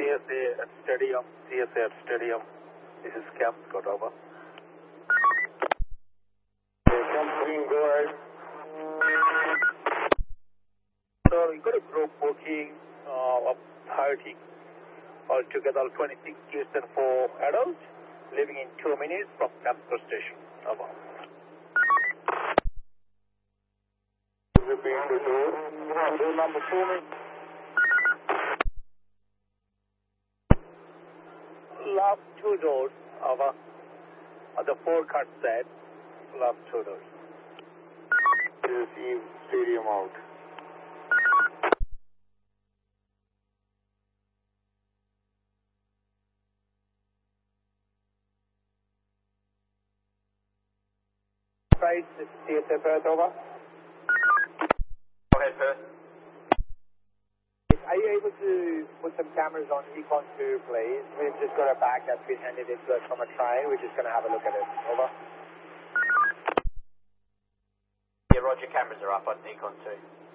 CSA at Stadium. CSA at Stadium. This is Camp Scott, over. Camp Green, go ahead. So we got a group booking of 30. Altogether 26 kids and 4 adults, leaving in 2 minutes from Camp Scott Station. Over. Repeat the door. Door number 4. Last 2 doors, over. The 4 cut set, last 2 doors. Receive stadium out. Price, CSA Perth, over. Go ahead, Perth. Are you able to put some cameras on Econ 2, please? We've just got a bag that's been handed in to us from a train. We're just going to have a look at it. Over. Yeah, Roger, cameras are up on Econ 2.